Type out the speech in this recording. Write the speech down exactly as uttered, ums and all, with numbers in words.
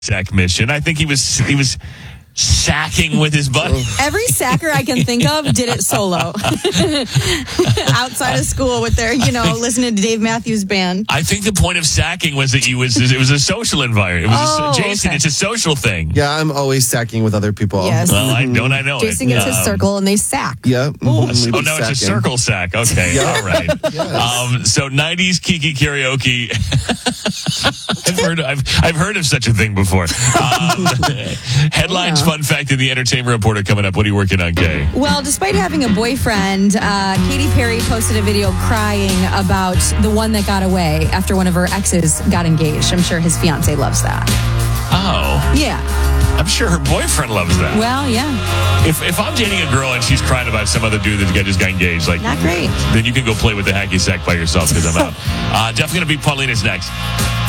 sack mission. I think he was he was sacking with his buddy. Every sacker I can think of did it solo. Outside of school with their, you know, listening to Dave Matthews Band. I think the point of sacking was that you was it was a social environment. It was Oh, a, Jason, okay. it's a social thing. Yeah, I'm always sacking with other people. Yes. Well, I don't I know Jason it. gets his Um, circle and they sack. Yeah. Oh, mhm, we oh be no, it's a sacking. circle sack. Okay, Yeah. all right. Yes. Um, so nineties Kiki karaoke. I've heard I've I've heard of such a thing before. Um, headlines, Yeah. fun fact, in the Entertainment Reporter coming up. What are you working on, Kay? Well, despite having a boyfriend, uh, Katy Perry posted a video crying about the one that got away after one of her exes got engaged. I'm sure his fiance loves that. Oh, Yeah. I'm sure her boyfriend loves that. Well, yeah. If if I'm dating a girl and she's crying about some other dude that just got engaged, like Not great. then you can go play with the hacky sack by yourself because I'm out. Uh, definitely gonna be Paulina's next.